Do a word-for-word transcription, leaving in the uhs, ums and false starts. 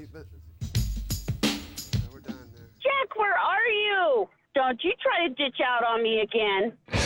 me, but yeah, we're done there. Jack, where are you? Don't you try to ditch out on me again.